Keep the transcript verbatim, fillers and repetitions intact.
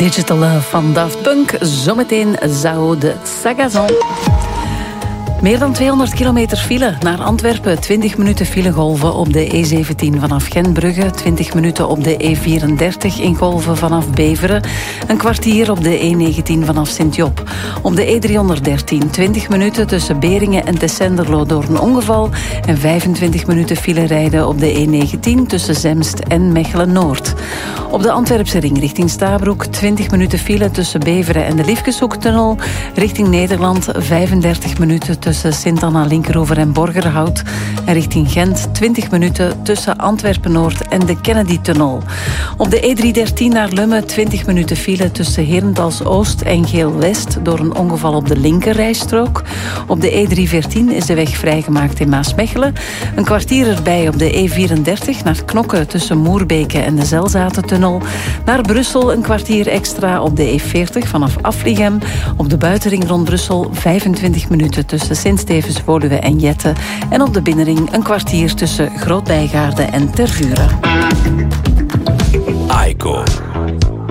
Digital Love van Daft Punk. Zometeen Zao de Sagazon. Meer dan tweehonderd kilometer file naar Antwerpen. twintig minuten filegolven op de E zeventien vanaf Gentbrugge. twintig minuten op de E vierendertig in golven vanaf Beveren. Een kwartier op de E negentien vanaf Sint-Job. Op de E driehonderddertien twintig minuten tussen Beringen en Tessenderlo door een ongeval. En vijfentwintig minuten file rijden op de E negentien tussen Zemst en Mechelen-Noord. Op de Antwerpse ring richting Stabroek. twintig minuten file tussen Beveren en de Liefkeshoektunnel. Richting Nederland vijfendertig minuten tussen tussen Sint-Anna, Linkeroever en Borgerhout. En richting Gent twintig minuten tussen Antwerpen-Noord en de Kennedy-tunnel. Op de E driehonderddertien naar Lummen twintig minuten file tussen Herentals-Oost en Geel-West door een ongeval op de linkerrijstrook. Op de E driehonderdveertien is de weg vrijgemaakt in Maasmechelen. Een kwartier erbij op de E vierendertig naar Knokke tussen Moerbeke en de Zelzatentunnel. Naar Brussel een kwartier extra op de E veertig vanaf Afligem. Op de buitenring rond Brussel vijfentwintig minuten tussen Sint-Stevens, Woluwe en Jette. En op de binnenring een kwartier tussen Groot-Bijgaarde en Tervuren. Aiko.